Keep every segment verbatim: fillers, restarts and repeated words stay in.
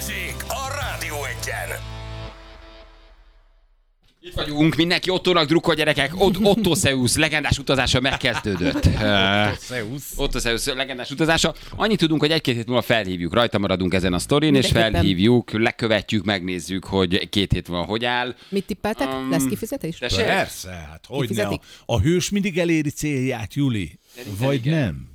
Balázsék a Rádió Egyen. Itt vagyunk, mindenki Ottónak drukkol, gyerekek. Ott, Otto Szeusz legendás utazása megkezdődött. Otto Szeusz legendás utazása. Annyit tudunk, hogy egy-két hét múlva felhívjuk. Rajta maradunk ezen a sztorin, és felhívjuk, lekövetjük, megnézzük, hogy két hét múlva hogy áll. Mit tippeltek? Um, Lesz kifizetés? Persze, hát hogy ne. A, a hős mindig eléri célját, Juli. Vagy igen. Nem?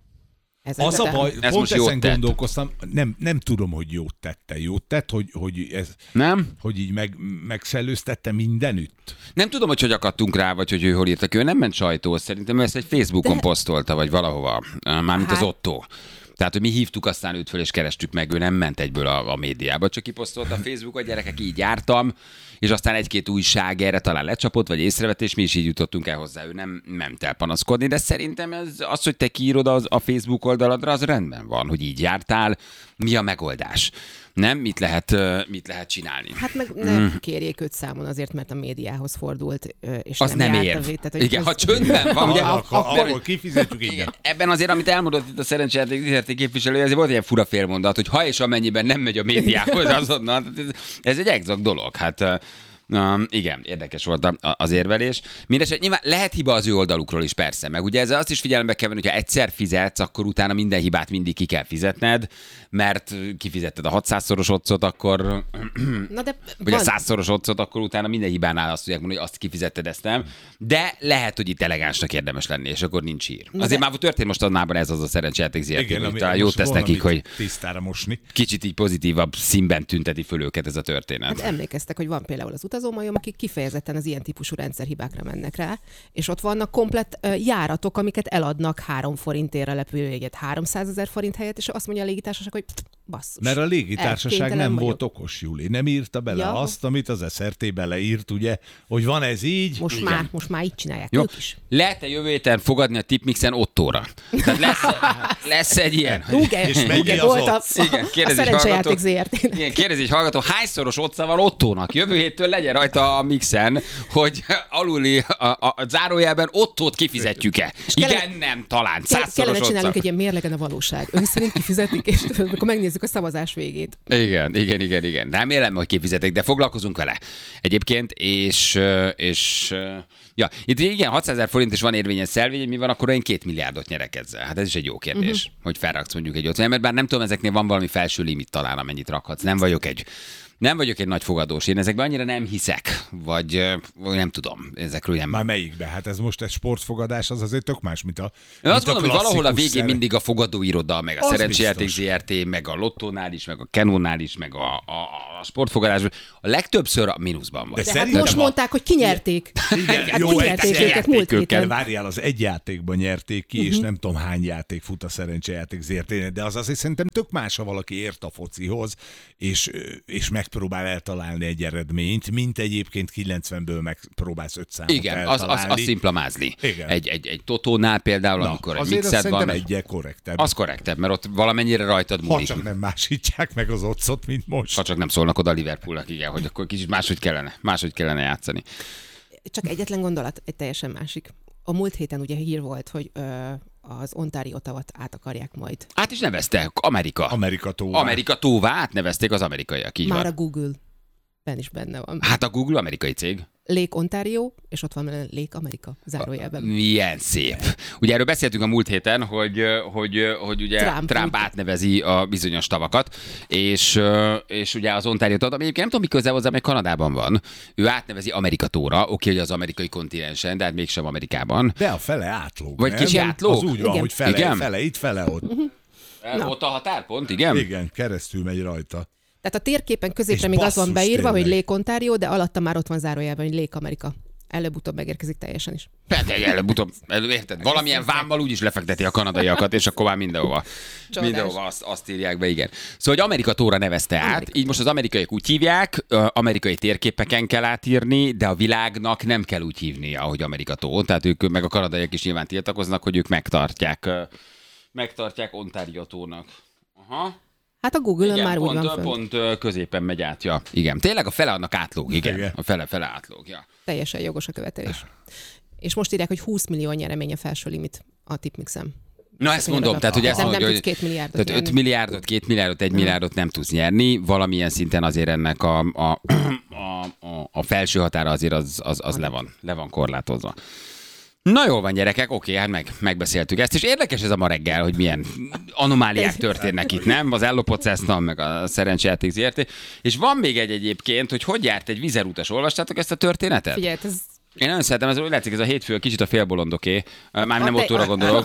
Ez az a baj, ez pont ezen tett. gondolkoztam, nem, nem tudom, hogy jót tette. Jót tett, hogy, hogy, ez, nem? hogy így meg, megszellőztette mindenütt. Nem tudom, hogy hogy akadtunk rá, vagy hogy ő hol írtak. Ő nem ment sajtóhoz, szerintem ő ezt egy Facebookon De... posztolta, vagy valahova. Mármint hát... az Otto. Tehát, hogy mi hívtuk aztán őt föl, és kerestük meg, ő nem ment egyből a, a médiába, csak kiposztolta a Facebookon, gyerekek, így jártam, és aztán egy-két újság erre talán lecsapott, vagy észrevetés, mi is így jutottunk el hozzá, ő nem ment el panaszkodni, de szerintem ez, az, hogy te kiírod az, a Facebook oldaladra, az rendben van, hogy így jártál, mi a megoldás? Nem? Mit lehet, mit lehet csinálni? Hát meg ne mm. kérjék őt számon azért, mert a médiához fordult, és az nem, nem járt. ér. Tehát, igen, az... ha csöndben van, ugye, akkor, akkor, akkor kifizetjük igen. Ebben azért, amit elmondott itt a szerencsejáték képviselője, azért volt ilyen fura félmondat, hogy ha és amennyiben nem megy a médiához azonnal, ez egy exakt dolog. Hát Um, igen, érdekes volt az érvelés. Mindenesetre nyilván lehet hiba az ő oldalukról is, persze, meg ugye ezzel azt is figyelembe kell venni, hogyha egyszer fizetsz, akkor utána minden hibát mindig ki kell fizetned, mert kifizetted a hatszázszoros otcot, akkor Na de vagy van... a százszoros otcot, akkor utána minden hibánál azt tudják mondani, hogy azt kifizetted, ezt nem. De lehet, hogy itt elegánsnak érdemes lenni, és akkor nincs hír. Na azért de... már történt most annában ez az a szerencsejáték zé er té, hogy talán jót tesz nekik, hogy tisztára mosni. Kicsit így pozitívabb színben tünteti föl őket ez a történet. Hát emlékeztek, hogy van például az utazómajom, akik kifejezetten az ilyen típusú rendszerhibákra mennek rá, és ott vannak komplett uh, járatok, amiket eladnak három forintért a repülőjegyet háromszázezer forint helyett, és azt mondja a légitársaság, hogy basszus. Mert a légitársaság nem vagyok. volt okos, Juli. Nem írta bele ja. azt, amit az es er té beleírt, ugye, hogy van ez így. Most már, most már így csinálják Jó. ők is. Lehet-e jövő héten fogadni a Tipmixen Ottóra? Tehát lesz, lesz egy ilyen? Uge, És mennyi Uge az volt a, ott? Igen, a kérdezi szerencsejáték zé er té-nek. Igen, kérdezi egy hallgató, hányszoros otca van Ottónak? Jövő héttől legyen rajta a mixen, hogy aluli a, a, a zárójelben Ottót kifizetjük-e? Igen, kellene, nem, talán. Kell, Százszoros kellene otca. csinálnunk egy ilyen mérlegen a valóság. Ön szerint kifizetik, és akkor megnézzük a szavazás végét. Igen, igen, igen, igen. Remélem, hogy kifizetik, de foglalkozunk vele egyébként, és, és ja, itt igen, hatszázezer forint is van érvényes szelvény, mi van, akkor én két milliárdot nyerek ezzel. Hát ez is egy jó kérdés, uh-huh. hogy felraksz mondjuk egy ötven, mert bár nem tudom, ezeknél van valami felső limit talán, amennyit rakhatsz. Nem vagyok egy Nem vagyok egy nagy fogadós, én ezekben annyira nem hiszek, vagy, vagy nem tudom, ezekről nem. Már melyikbe? Hát ez most egy sportfogadás, az azért tök más, mint a Én azt mondom, hogy valahol a végén szere... mindig a fogadóiroda, meg a szerencsejáték zé er té, meg a lottónál is, meg a Kenónál is, meg a, a, a sportfogadásban. A legtöbbször a mínuszban van. De, De hát most a... mondták, hogy kinyerték. Igen, hát jó, kinyerték őket múlt héten. Várjál, az egy játékban nyerték ki, uh-huh. és nem tudom hány játék fut a szerencsejáték zé er té-nek, de az azért szerintem tök más, ha valaki ért a focihoz, és, és megpróbál eltalálni egy eredményt, mint egyébként kilencvenből megpróbálsz öt számot igen, eltalálni. az, az, az szimpla mázli. Egy, egy, egy totónál például, Na, amikor egy azért mixed van. Egyel korrektebb. Az korrektebb, mert ott valamennyire rajtad múlik. Ha csak nem másítják meg az otcot, mint most. Ha csak nem szólnak oda a Liverpoolnak, igen, hogy akkor kicsit máshogy kellene, máshogy kellene játszani. Csak egyetlen gondolat, egy teljesen másik. A múlt héten ugye hír volt, hogy ö, az Ontario tavat át akarják majd. Át is nevezte, Amerika. Amerika tóvá. Amerika tóvá átnevezték az amerikaiak, így Már van. a Google-ben is benne van. Hát a Google amerikai cég. Lake Ontario, és ott van Lake Amerika zárójelben. Milyen szép. Ugye erről beszéltünk a múlt héten, hogy, hogy, hogy ugye Trump, Trump átnevezi a bizonyos tavakat, és, és ugye az Ontario tavat, ami egyébként nem tudom, mi közel hozzá, mert Kanadában van. Ő átnevezi Amerika tóra, oké, hogy az amerikai kontinensen, de hát mégsem Amerikában. De a fele átlóg. Vagy nem? kicsi átlóg? Az úgy van, igen. hogy fele, Igen? fele itt, fele ott. Uh-huh. Ott a határpont, igen? Igen, keresztül megy rajta. Tehát a térképen középre És még az van basszus, beírva, tényleg. hogy Lake Ontario, de alatta már ott van zárójelben, hogy Lake Amerika. Előbb-utóbb megérkezik teljesen is. Persze, előbb-utóbb, érted? Valamilyen vámmal úgyis lefekteti a kanadaiakat, és akkor már mindenhova, mindenhova azt, azt írják be, igen. Szóval, hogy Amerika tóra nevezte át, Amerika. Így most az amerikaiak úgy hívják, amerikai térképeken kell átírni, de a világnak nem kell úgy hívnia, ahogy Amerika tó. Tehát ők, meg a kanadaiak is nyilván tiltakoznak, hogy ők megtartják, megtartják Ontario tónak. Aha. Hát a Google-ön igen, már pont, úgy van pont, pont középen megy át, ja. Igen, tényleg a fele annak átlóg, igen. igen. A fele, fele átlóg, ja. Teljesen jogos a követelés. És most írják, hogy húsz millió nyeremény a felső limit a Tipmixen. Na ezt mondom, tehát hogy ezt nem, mondja, nem hogy tudsz két milliárdot tehát nyerni. öt milliárdot, két milliárdot, egy milliárdot nem tudsz nyerni, valamilyen szinten azért ennek a, a, a, a, a felső határa azért az, az, az le, van, le van korlátozva. Na jól van, gyerekek, oké, hát meg, megbeszéltük ezt, és érdekes ez a ma reggel, hogy milyen anomáliák történnek itt, nem? Az ellopott Cessna, meg a szerencsejáték zé er té. És van még egy egyébként, hogy hogy járt egy vizerutas. Olvastátok ezt a történetet? Figyelj, ez... Én nagyon szeretem, ez úgy látszik, ez a hétfő kicsit a félbolondoké. Már nem Ottóra gondolok.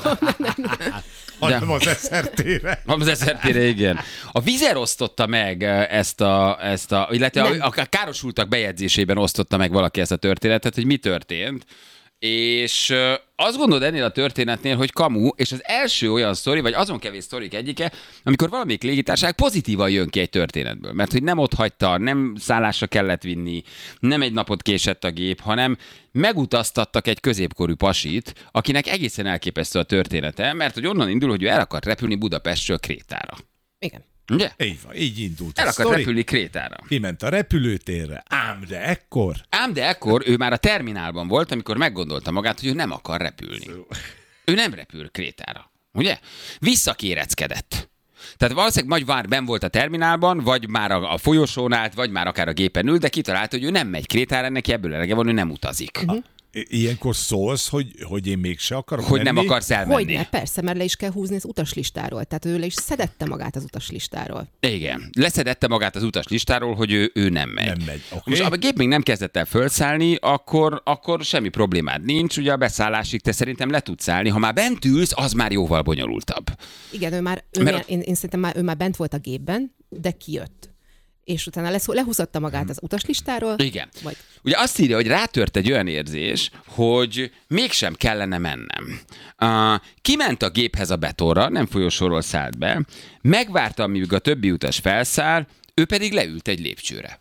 Hanem az es er té-re. Az es er té-re, igen. A Vizer osztotta meg ezt a, ezt a illetve a, a károsultak bejegyzésében osztotta meg valaki ezt a történetet, hogy mi történt. És azt gondolod ennél a történetnél, hogy kamu, és az első olyan sztori, vagy azon kevés sztorik egyike, amikor valamelyik légitársaság pozitívan jön ki egy történetből. Mert hogy nem ott hagyta, nem szállásra kellett vinni, nem egy napot késett a gép, hanem megutaztattak egy középkorú pasit, akinek egészen elképesztő a története, mert hogy onnan indul, hogy ő el akart repülni Budapestről Krétára. Igen. Ugye? Így van, így indult El a akart sztori. repülni Krétára. Kiment a repülőtérre, ám de ekkor... Ám de ekkor ő már a terminálban volt, amikor meggondolta magát, hogy ő nem akar repülni. Ő nem repül Krétára, ugye? Visszakéreckedett. Tehát valószínűleg vagy már benn volt a terminálban, vagy már a, a folyosón állt, vagy már akár a gépen ül, de kitalálta, hogy ő nem megy Krétára, neki ebből elege van, ő nem utazik. Uh-huh. Ilyenkor szólsz, hogy, hogy én mégse akarok Hogy menni? nem akarsz elmenni. Hogyne, persze, mert le is kell húzni az utaslistáról. Tehát ő le is szedette magát az utaslistáról. Igen. Leszedette magát az utaslistáról, hogy ő, ő nem megy. Nem megy, oké. Most a gép még nem kezdett el fölszállni, akkor, akkor semmi problémád nincs. Ugye a beszállásig te szerintem le tudsz állni. Ha már bent ülsz, az már jóval bonyolultabb. Igen, ő már, ő Mert már én, én szerintem már, ő már bent volt a gépben, de kijött. És utána lesz, lehúzotta magát az utaslistáról. Igen. Vagy... Ugye azt írja, hogy rátört egy olyan érzés, hogy mégsem kellene mennem. Uh, kiment a géphez a betonra, nem folyosóról szállt be, megvárta, amíg a többi utas felszáll, ő pedig leült egy lépcsőre.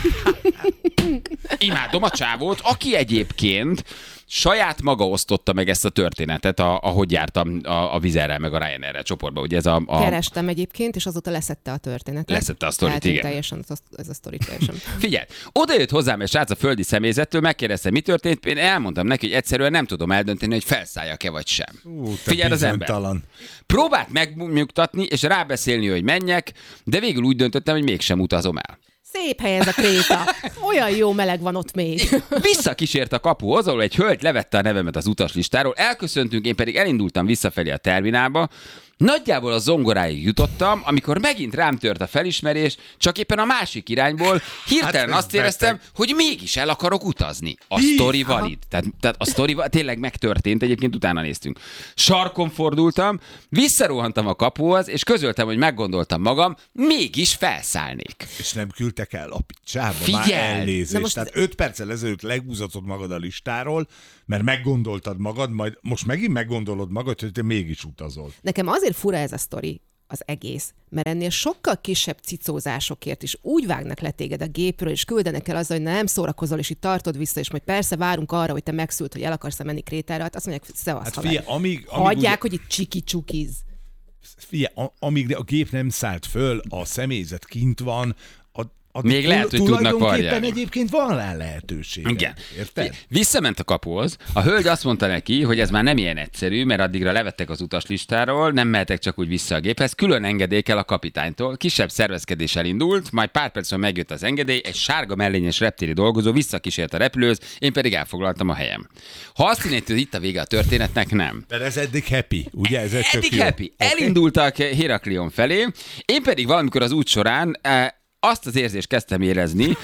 Imádom a csávót, aki egyébként saját maga osztotta meg ezt a történetet, a, ahogy jártam a, a Vizerrel, meg a Ryanairrel csoportba. Ugye ez a, a... Kerestem egyébként, és azóta leszette a történetet. Leszette a sztorit, Eltűnt igen. teljesen ez a, ez a sztori teljesen. Figyelj, oda jött hozzám egy srác a földi személyzettől, megkérdezte, mi történt, én elmondtam neki, hogy egyszerűen nem tudom eldönteni, hogy felszálljak-e vagy sem. Ú, Figyelj az ember. bizonytalan. Próbált megnyugtatni, és rábeszélni, hogy menjek, de végül úgy döntöttem, hogy mégsem utazom el. Szép hely ez a Kréta. Olyan jó meleg van ott még. Visszakísért a kapuhoz, ahol egy hölgy levette a nevemet az utaslistáról, elköszöntünk, én pedig elindultam visszafelé a terminálba. Nagyjából a zongoráig jutottam, amikor megint rám tört a felismerés, csak éppen a másik irányból hirtelen Hát, azt éreztem, beteg. hogy mégis el akarok utazni. A Hi, sztori aha. valid. Tehát, tehát a sztori tényleg megtörtént, egyébként utána néztünk. Sarkon fordultam, visszarohantam a kapuhoz, és közöltem, hogy meggondoltam magam, mégis felszállnék. És nem küldtek el a picsába, Figyeld! már Na elnézést. most- Tehát öt perccel ezelőtt legúzatod magad a listáról, mert meggondoltad magad, majd most megint meggondolod magad, hogy te mégis utazol. Nekem azért fura ez a sztori, az egész, mert ennél sokkal kisebb cicózásokért is úgy vágnak le téged a gépről, és küldenek el azzal, hogy nem szórakozol, és itt tartod vissza, és majd persze várunk arra, hogy te megszült, hogy el akarsz menni Krétára, hát azt mondják, szevasz, Hát haver. figyelj, amíg, amíg Hagyják, ugye, hogy itt csiki-csukiz. figyelj, a- amíg a gép nem szállt föl, a személyzet kint van, a, a Még lehet, hogy tudnak tulajdonképpen variálni. egyébként van rá lehetőség. Igen. Érted? Visszament a kapuhoz, a hölgy azt mondta neki, hogy ez már nem ilyen egyszerű, mert addigra levettek az utaslistáról, nem mehetek csak úgy vissza a géphez, külön engedély kell a kapitánytól, kisebb szervezkedés elindult, majd pár percben megjött az engedély, egy sárga mellényes reptéri dolgozó visszakísért a repülőhöz, én pedig elfoglaltam a helyem. Ha azt hinnéd, hogy itt a vége a történetnek, nem. Mert ez eddig happy, ugye? Ez egy tök Eddig jó. happy. Oké. Elindultak Heraklion felé, én pedig valamikor az út során eh, azt az érzést kezdtem érezni,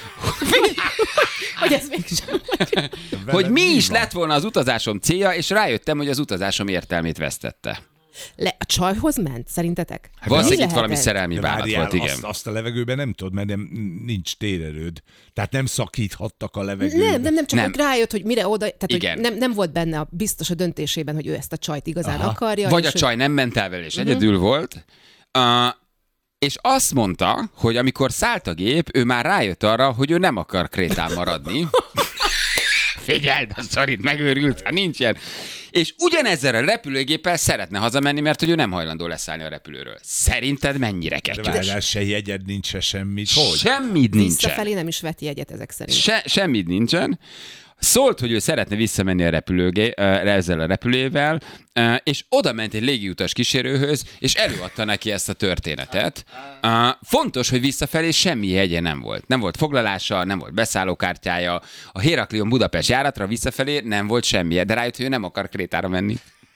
Hogy ez mégsem. hogy mi is van? lett volna az utazásom célja, és rájöttem, hogy az utazásom értelmét vesztette. Le, a csajhoz ment, szerintetek? Hát valószínűleg Mi itt valami lehet ez? szerelmi De bánat várjál, volt, igen. azt, azt a levegőben nem tudod, mert nem, nincs térerőd. Tehát nem szakíthattak a levegőben. Nem, nem, nem, csak Nem. hogy rájött, hogy mire oda, tehát Igen. hogy nem, nem volt benne a biztos a döntésében, hogy ő ezt a csajt igazán Aha. akarja. Vagy és a hogy- csaj nem ment el vele, és egyedül volt. Uh, és azt mondta, hogy amikor szállt a gép, ő már rájött arra, hogy ő nem akar Krétán maradni. Figyeld, a szorit megőrült, ha nincs ilyen. És ugyanezzel a repülőgéppel szeretne hazamenni, mert hogy ő nem hajlandó leszállni a repülőről. Szerinted mennyire De kettős? várjál, se jegyed nincs, se semmit. Hogy? Semmit nincsen. Visszafelé nem is vett jegyet ezek szerint. Se, semmit nincsen. Szólt, hogy ő szeretne visszamenni a repülőgé, ezzel a repülővel, és oda ment egy légiutas kísérőhöz, és előadta neki ezt a történetet. Fontos, hogy visszafelé semmi jegye nem volt. Nem volt foglalása, nem volt beszállókártyája. A Héraklion Budapest járatra visszafelé nem volt semmi, de rájött, hogy ő nem akar Krétára menni.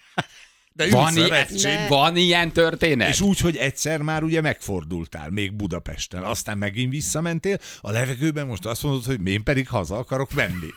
De Van, i- van ilyen történet? És úgy, hogy egyszer már ugye megfordultál, még Budapesten, aztán megint visszamentél, a levegőben most azt mondod, hogy én pedig haza akarok menni.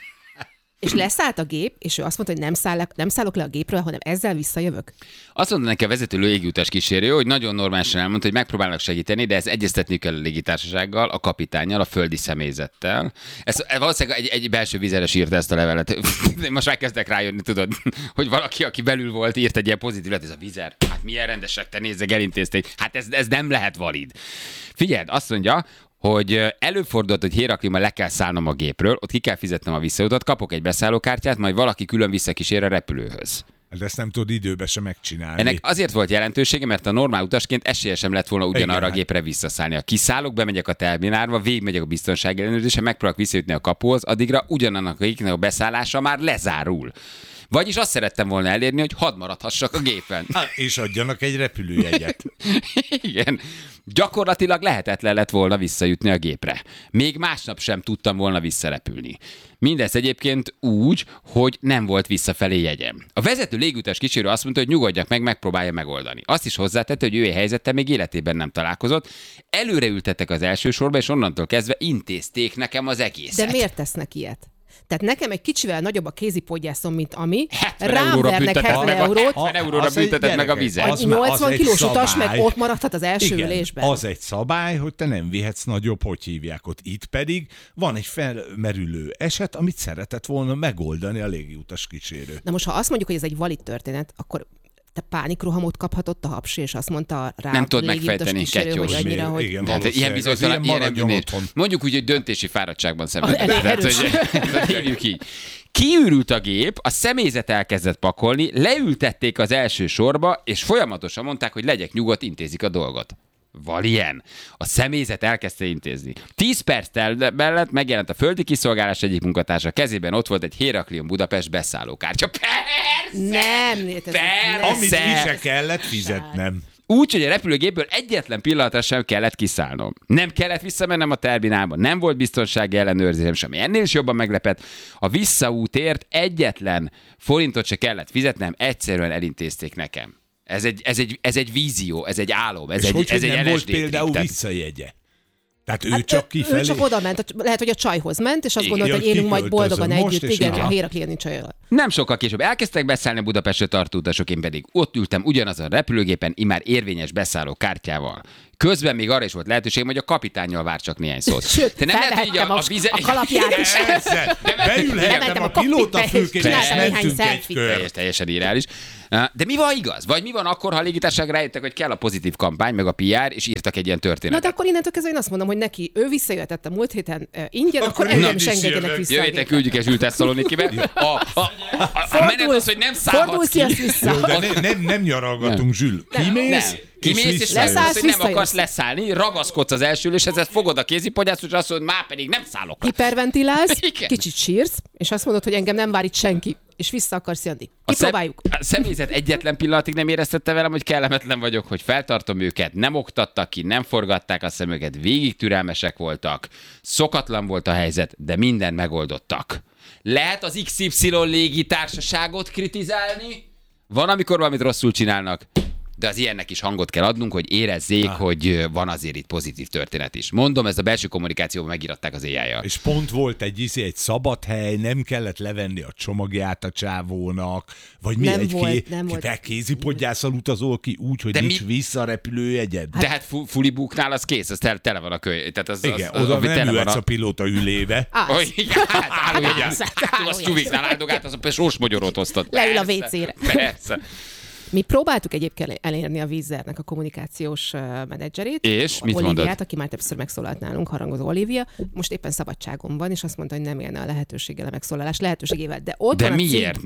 És leszállt a gép, és ő azt mondta, hogy nem, szállok, nem szállok le a gépről, hanem ezzel visszajövök. Azt mondta neki a vezető légiutas kísérő, hogy nagyon normálisan elmondta, hogy megpróbálnak segíteni, de ez egyeztetni kell a légitársasággal, a kapitánnyal, a földi személyzettel. Ez valószínűleg egy, egy belső vizeres írta ezt a levelet. Most már kezdek rájönni, tudod, hogy valaki, aki belül volt, írt egy ilyen pozitív levet, ez a vizer. Hát milyen rendesek, te nézzek, elintézték. Hát ez, ez nem lehet valid. Figyeld, azt mondja, hogy előfordult, hogy Héraklion le kell szállnom a gépről, ott ki kell fizetnem a visszautat, kapok egy beszállókártyát, majd valaki külön visszakísér a repülőhöz. De ezt nem tudod időbe sem megcsinálni. Ennek azért volt jelentősége, mert a normál utasként esélyesem lett volna ugyanarra Igen. a gépre visszaszállni. Kiszállok, bemegyek a terminálba, végigmegyek a biztonsági ellenőrzésre, megpróbálok visszajutni a kapuhoz, addigra ugyanannak a a beszállása már lezárul. Vagyis azt szerettem volna elérni, hogy hadd maradhassak a gépen. Há, és adjanak egy repülőjegyet. Igen. Gyakorlatilag lehetetlen lett volna visszajutni a gépre. Még másnap sem tudtam volna visszarepülni. Mindez egyébként úgy, hogy nem volt visszafelé jegyem. A vezető légutas kísérő azt mondta, hogy nyugodjak meg, megpróbálja megoldani. Azt is hozzátette, hogy ő egy helyzettel még életében nem találkozott. Előre ültettek az első sorba, és onnantól kezdve intézték nekem az egészet. De miért tesznek ilyet? Tehát nekem egy kicsivel nagyobb a kézipodgyászom, mint ami, hetven rám euróra vernek büntetett hetven meg a- eurót, hetven euróra Az egy büntetett meg a gyerekek, vizet. az már- nyolcvan egy kilós utas meg szabály. ott maradhat az első Igen, ülésben. az egy szabály, hogy te nem vihetsz nagyobb, hogy hívják ott. Itt pedig van egy felmerülő eset, amit szeretett volna megoldani a légiutas kísérő. Na most, ha azt mondjuk, hogy ez egy valid történet, akkor te pánikrohamot kaphatott a hapsi, és azt mondta rá Nem tudod légiutas megfejteni, kísérő, kettős. hogy annyira, hogy... Igen, Tehát ilyen valószínűleg. bizonytalan, Az ilyen maradjon nem otthon. Mondjuk úgy, hogy döntési fáradtságban szenvedett. Elég Tehát, erős. hogy hívjuk így. Kiürült a gép, a személyzet elkezdett pakolni, leültették az első sorba, és folyamatosan mondták, hogy legyek nyugodt, intézik a dolgot. Van ilyen. A személyzet elkezdte intézni. Tíz perc mellett megjelent a földi kiszolgálás egyik munkatársa, kezében ott volt egy Héraklion Budapest beszállókártya. Persze! Nem, létezik. Persze! Amit ki se kellett fizetnem. Úgy, hogy a repülőgépből egyetlen pillanatra sem kellett kiszállnom. Nem kellett visszamennem a terminálba, nem volt biztonsági ellenőrzésem sem. Ennél is jobban meglepett. A visszaútért egyetlen forintot se kellett fizetnem, egyszerűen elintézték nekem. Ez egy, ez egy, ez egy vízió, ez egy álom, ez És egy, hogy, ez hogy egy nem volt el es dé trip, például tehát- visszajegye? Tehát ő Hát, csak kifelé? Ő csak oda ment, lehet, hogy a csajhoz ment, és azt Igen. gondolta, hogy Ja, élünk majd kiköltözöm boldogan most, együtt, és igen, aha. a Héraklioni csajjal. Nem sokkal később elkezdtek beszállni Budapestre tartó utasok, én pedig ott ültem ugyanazon a repülőgépen, immár érvényes beszálló kártyával. Közben még arra is volt lehetőségem, hogy a kapitánnyal vár csak néhány szót. Sőt, Te nem lehet, hogy így felvehettem a, a, vize... a kalapját is. Persze, beülhettem Bementem a a pilótafülkén, és csináltam néhány mentünk egy selfie-t. kör. Teljes, teljesen irreális. De mi van igaz? Vagy mi van akkor, ha a légitársaság rájöttek, hogy kell a pozitív kampány, meg a pé er, és írtak egy ilyen Na történetet? de akkor innentől kezdve én azt mondom, hogy neki ő visszajöhetett a múlt héten uh, ingyen, Akkor akkor én engem is is engedjenek jövök. vissza. Jövő a héten gépre. küldjük egy Zsültesz Szalonikibe. A, a, a, a menet az, hogy nem szállhatsz fordulsz, ki. jössz vissza. Jó, de ne, nem, nem nyaralgatunk, Zsül. Kimész, Nem. Kimész, és visszajössz. Leszállsz, leszállsz, hogy nem visszajössz. akarsz leszállni, ragaszkodsz az első üléshez, fogod a kézipodgyászt, és azt mondod, már pedig nem szállok le. Hiperventilálsz, Igen. kicsit sírsz, és azt mondod, hogy engem nem vár itt senki, és vissza akarsz jönni. A szem- Kipróbáljuk. A személyzet egyetlen pillanatig nem éreztette velem, hogy kellemetlen vagyok, hogy feltartom őket, nem oktattak ki, nem forgatták a szemüket, végig türelmesek voltak, szokatlan volt a helyzet, de mindent megoldottak. Lehet az iksz ipszilon légitársaságot kritizálni? Van, amikor valamit rosszul csinálnak, de az ilyennek is hangot kell adnunk, hogy érezzék, ah. hogy van azért itt pozitív történet is. Mondom, ezt a belső kommunikációban megíratták az éjjel. És pont volt egy izé, egy szabad hely, nem kellett levenni a csomagját a csávónak, vagy mi Nem egy volt, ké... nem volt. Te kézipodgyászal utazol ki úgy, hogy De nincs mi- vissza a repülőjegyed. De hát fu- fulibuknál az kész, az tele, tele van a köly. Tehát az, Igen, az, az, oda az, nem tele van ülhetsz a... a pilóta ülébe. Állsz. Oh, igen, hát állójegyel. Állsz, Az állójegyel. Stuviknál áldogált, az a sorsmogyorot hoztad. Leül a Persze, vé cére. Persze. Mi próbáltuk egyébként elérni a Vízernek a kommunikációs uh, menedzserét. És mit Oliviát, mondott? aki már többször megszólalt nálunk, Harangozó Olivia. Most éppen szabadságon van, és azt mondta, hogy nem élne a lehetőséggel a megszólalás lehetőségével. De ott De van a miért cikkben, nem?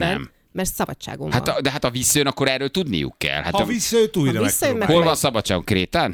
mert szabadságon Hát van. a, de hát a visszajön, akkor erről tudniuk kell. Hát Ha a, visszajött, újra visszajön, megpróbálja. hol van szabadságon? Krétán?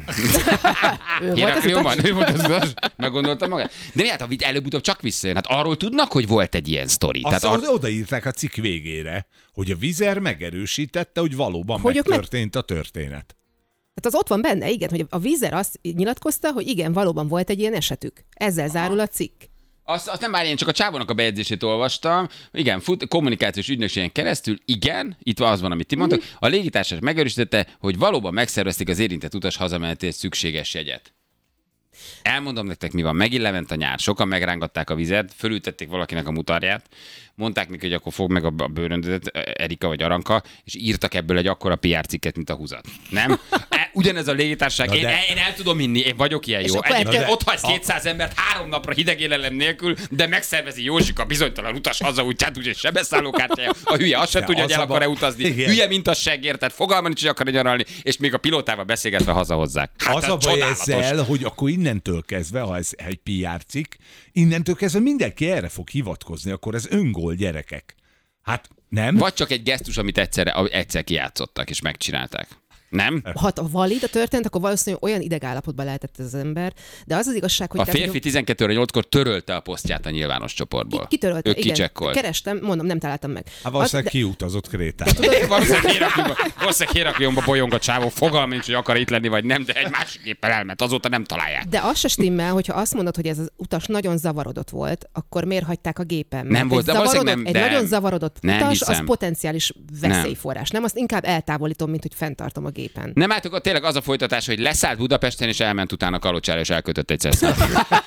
Ő volt az Héraklióban? utas? Ő volt az utas? Meggondoltam magát? De mi hát, ha előbb-utóbb csak visszajön? Hát arról tudnak, hogy volt egy ilyen sztori. Azt Tehát ar... odaírták a cikk végére, hogy a Vizer megerősítette, hogy valóban Hogy ők megtörtént a történet. Hát az ott van benne, igen, hogy a Vizer azt nyilatkozta, hogy igen, valóban volt egy ilyen esetük. Ezzel zárul a cikk. Azt, azt nem várj, én csak a csávónak a bejegyzését olvastam. Igen, fut, kommunikációs ügynökségen keresztül, igen, itt az van, amit ti mondtok. A légitársaság megerősítette, hogy valóban megszervezték az érintett utas hazamenetéhez szükséges jegyet. Elmondom nektek, mi van. Megint lement a nyár. Sokan megrángatták a vizet, fölültették valakinek a mutarját, mondták neki, hogy akkor fog meg a bőröndödet, Erika vagy Aranka, és írtak ebből egy akkora pé er cikket, mint a húzat. Nem? Ugyanez a légitársaság. Én, de... én el tudom inni, én vagyok ilyen És jó. akkor Egyébként de... ott hagysz kétszáz embert három napra hideg élelem nélkül, de megszervezi Józsika bizonytalan utas hazaútját, úgyhogy se beszállókártyája. A hülye azt sem tudja, hogy el akar-e utazni. Igen. Hülye, mint a seggér, tehát fogalma nincs, hogy akar nyaralni, és még a pilótával beszélgetve hazahozzák. Hát az a baj ezzel, hogy akkor innentől kezdve, ha ez egy pé er cikk, innentől kezdve mindenki erre fog hivatkozni, akkor ez öngól, gyerekek. Hát nem? Vagy csak egy gesztus, amit egyszerre, egyszer kijátszottak és megcsinálták. Nem? Ha a valid a történt, akkor valószínűleg olyan idegállapotban lehetett ez az ember. De az az igazság, hogy... A férfi tizenkét óra nyolckor törölte a posztját a nyilvános csoportból. Ki, kitörölte, ő igen. kicsekkolt. Kerestem, mondom, nem találtam meg. Hát valószínűleg Az, de... kiutazott Krétára. Valószínűleg Hérakliónba bolyong a csávó, fogalma nincs, hogy akar itt lenni, vagy nem, de egy másik éppen elment, azóta nem találják. De az se stimmel, hogyha azt mondod, hogy ez az utas nagyon zavarodott volt, akkor miért hagyták a gépen? Mert Nem volt, de valószínűleg nem, egy de... nagyon zavarodott nem utas, hiszem. az potenciális veszélyforrás. Nem, azt inkább eltávolítom, mint hogy fenntartom a gépen. Nem álltok, tényleg az a folytatás, hogy leszállt Budapesten, és elment utána Kalocsára, és elkötött egy cesztát.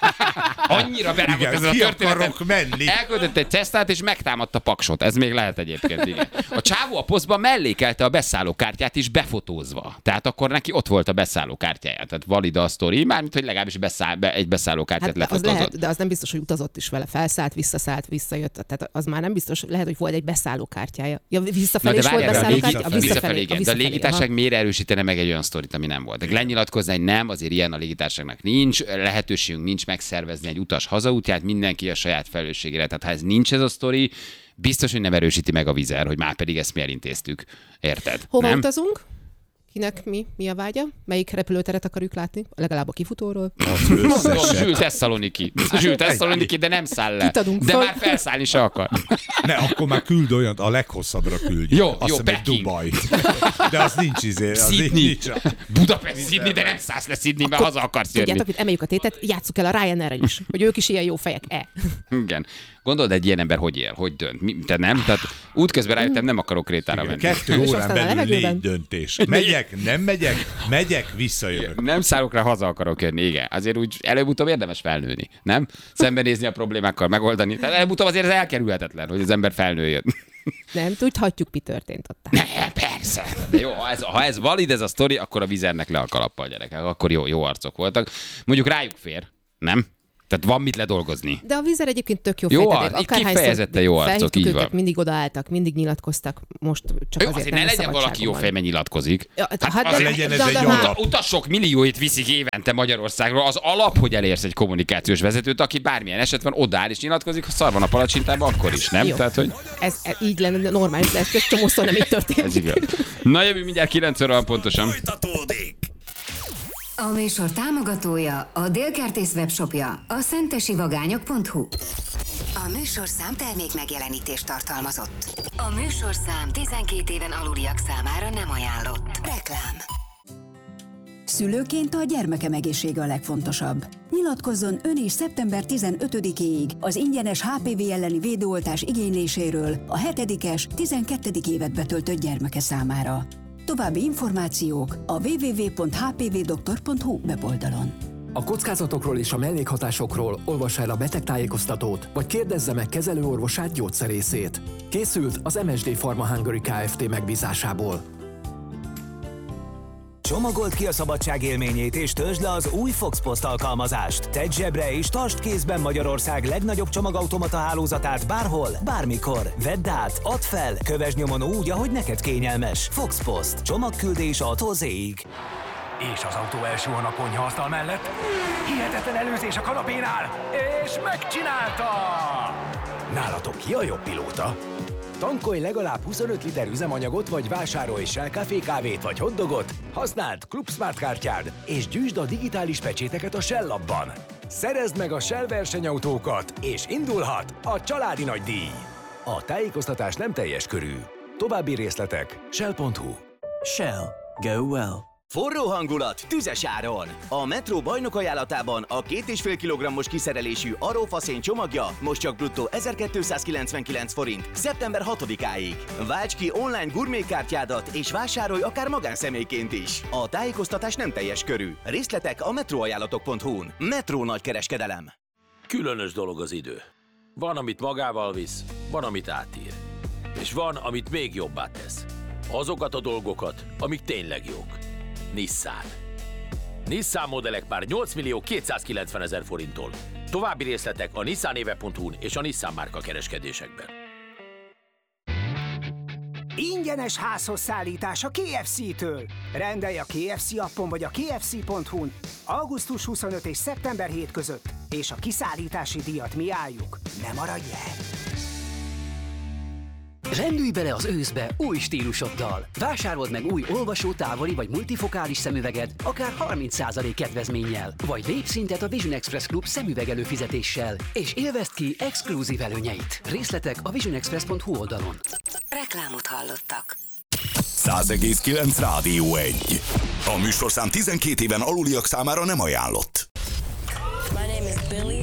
Annyira berágott ez a történet. Elkötött egy cesztát, és megtámadta Paksot. Ez még lehet egyébként, igen. A csávó a posztban mellékelte a beszállókártyát is befotózva. Tehát akkor neki ott volt a beszállókártyája. Tehát valid a sztori, mármint, hogy legalábbis beszáll, be, egy beszállókártyát Hát az lefotózott. lehet, de az nem biztos, hogy utazott is vele. Felszállt, visszaszállt, visszajött. Tehát az már nem biztos, lehet, hogy volt egy beszállókártyája. Ja, visszafelé is volt beszállókártya? A visszafelé, igen. De a légitársaság miért erősítene meg egy olyan sztorit, ami nem volt? De lenyilatkozni, hogy nem, azért ilyen a légitársaságnak nincs, lehetőségünk nincs megszervezni egy utas hazaútját, mindenki a saját felelősségére. Tehát ha ez nincs ez a sztori, biztos, hogy nem erősíti meg a Vizer, hogy már pedig ezt mi elintéztük. Érted? Hova nem? utazunk? Kinek mi? Mi a vágya? Melyik repülőteret akarjuk látni? Legalább a kifutóról? Zsül Tesszaloniki. Zsül Tesszaloniki, de nem száll le. De fel. már felszállni se akar. Ne, akkor már küld olyan, a leghosszabbra küldj. Jó, Azt jó, hiszem, egy Peking. Dubaj. De az nincs izé. Az Sydney. nincs a... Budapest, Sydney, de nem szállsz le Sydney, mert haza akarsz jönni. Tudjátok, hogy emeljük a tétet, játsszuk el a Ryanair-rel is, hogy ők is ilyen jó fejek-e. Igen. Gondold, egy ilyen ember hogy él, hogy dönt. Mi, te nem? Tehát útközben rájöttem, nem akarok Krétára menni. Kettő És órán aztán a belül levegőben? négy döntés. Megyek, nem megyek, megyek, visszajövök. Nem szállok rá, haza akarok jönni, igen. Azért úgy előbb-utóbb érdemes felnőni, nem? Szembenézni a problémákkal, megoldani. Tehát előbb-utóbb azért ez elkerülhetetlen, hogy az ember felnőjön. Nem tudhatjuk, mi történt ott. Ne, persze. De jó, ha ez, ha ez valid, ez a sztori, akkor a Vizernek le a kalappal, gyerekek. Akkor jó, jó arcok voltak. Mondjuk rájuk fér, nem? Tehát van mit ledolgozni. De a Vizer egyébként tök jó, Jó fej, arc, tehát itt kifejezetten jó arcok, felhívtuk így őket, van. mindig odaálltak, mindig nyilatkoztak, most csak Jó, azért, azért nem ne legyen valaki jó szabadságon fej, mert nyilatkozik. van. Ja, hát, az de, legyen ez de, egy de, jó hát- alap. Utasok millióit viszik évente Magyarországról. Az alap, hogy elérsz egy kommunikációs vezetőt, aki bármilyen eset van, odáll és nyilatkozik, ha szar van a palacsintában, akkor is, nem? Jó. Tehát, hogy Ez, ez így lenne normális, de ez ez csomószor nem így történt. ez igaz. Na jövő mindjárt kilenc óra van pontosan. Folytatódik. A műsor támogatója a Délkertész webshopja, a szentesivagányok pont hu. A műsorszám termék megjelenítést tartalmazott. A műsorszám tizenkét éven aluliak számára nem ajánlott. Reklám. Szülőként a gyermekem egészsége a legfontosabb. Nyilatkozzon ön is szeptember tizenötödikéig az ingyenes há pé vé elleni védőoltás igényléséről a hetedikes, tizenkettedik évet betöltött gyermeke számára. További információk a double-u double-u double-u pont h p v doktor pont h u weboldalon. A kockázatokról és a mellékhatásokról olvassa el a betegtájékoztatót, vagy kérdezze meg kezelőorvosát, gyógyszerészét. Készült az em es dé Pharma Hungary Kft. Megbízásából. Csomagold ki a szabadság élményét és töltsd le az új Fox Post alkalmazást. Tedd zsebre és tartsd kézben Magyarország legnagyobb csomagautomata hálózatát bárhol, bármikor. Vedd át, add fel, kövesd nyomon úgy, ahogy neked kényelmes. Fox Post. Csomagküldés A-tól Z-ig. És az autó első a konyhaasztal mellett. Hihetetlen előzés a kanapénál, és megcsinálta! Nálatok ki a jobb pilóta? Tankolj legalább huszonöt liter üzemanyagot, vagy vásárolj Shell Café kávét vagy hotdogot, használd Club Smart kártyád, és gyűjtsd a digitális pecséteket a Shell appban. Szerezd meg a Shell versenyautókat, és indulhat a családi nagydíj. A tájékoztatás nem teljes körű. További részletek shell pont hu. Shell. Go well. Forró hangulat, tüzes áron! A Metro bajnok ajánlatában a két és fél kilogrammos kiszerelésű arófaszén csomagja most csak bruttó ezerkétszázkilencvenkilenc forint szeptember hatodikáig. Válts ki online gurmékártyádat és vásárolj akár magánszemélyként is. A tájékoztatás nem teljes körű. Részletek a metroajánlatok pont hu-n. Metro nagykereskedelem. Különös dolog az idő. Van, amit magával visz, van, amit átír. És van, amit még jobbá tesz. Azokat a dolgokat, amik tényleg jók. Nissan. Nissan modellek már nyolc millió kétszázkilencvenezer forinttól. További részletek a nissanéve pont hu-n és a Nissan márka kereskedésekben. Ingyenes házhoz szállítás a ká ef cé-től. Rendelj a ká ef cé appon vagy a ká ef cé pont hu-n augusztus huszonötödike és szeptember hetedike között, és a kiszállítási díjat mi álljuk. Ne maradj el! Rendülj bele az őszbe új stílusoddal. Vásárold meg új olvasó, távoli vagy multifokális szemüveged, akár harminc százalék kedvezménnyel. Vagy lépj szintet a Vision Express Club szemüveg előfizetéssel, és élvezd ki exkluzív előnyeit. Részletek a vision express pont hu oldalon. Reklámot hallottak. száz egész kilenc Rádió egy. A műsorszám tizenkét éven aluliak számára nem ajánlott.